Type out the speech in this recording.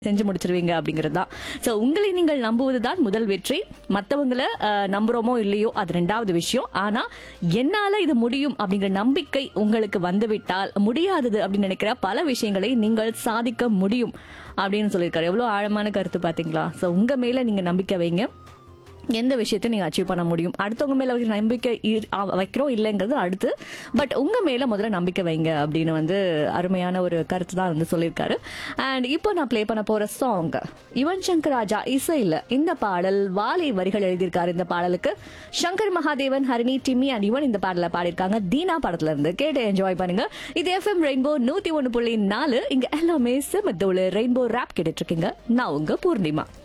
செஞ்சு முடிச்சிருவீங்க அப்படிங்கிறது தான். ஸோ உங்களை நீங்கள் நம்புவதுதான் முதல் வெற்றி. மற்றவங்களை நம்புறோமோ இல்லையோ அது ரெண்டாவது விஷயம். ஆனா என்னால இது முடியும் அப்படிங்கிற நம்பிக்கை உங்களுக்கு வந்துவிட்டால் முடியாதது அப்படின்னு நினைக்கிற பல விஷயங்களை நீங்கள் சாதிக்க முடியும் அப்படின்னு சொல்லியிருக்காரு. எவ்வளவு ஆழமான கருத்து பாத்தீங்களா? ஸோ உங்க மேல நீங்க நம்பிக்கை வைங்க, எந்த விஷயத்தையும் நீங்க அச்சீவ் பண்ண முடியும். அடுத்தவங்க மேல நம்பிக்கை வைக்கிறோம் இல்லைங்கிறது அடுத்து, பட் உங்க மேல முதல்ல நம்பிக்கை வைங்க அப்படின்னு அருமையான ஒரு கருத்து தான் சொல்லியிருக்காரு. அண்ட் இப்போ நான் பிளே பண்ண போற சாங் யுவன் சங்கர் ராஜா இசையில இந்த பாடல் வாலி வரிகள் எழுதியிருக்காரு. இந்த பாடலுக்கு சங்கர் மகாதேவன், ஹரிணி, டிம்மி அண்ட் யுவன் இந்த பாடல பாடியிருக்காங்க. தீனா படத்துல இருந்து கேட்டு என்ஜாய் பண்ணுங்க. இது FM ரெயின்போ 101.4. இங்க எல்லாமே செமத்தோடு ரெயின்போ ராப் கேட்டுட்டு இருக்கீங்க. நான் உங்க பூர்ணிமா.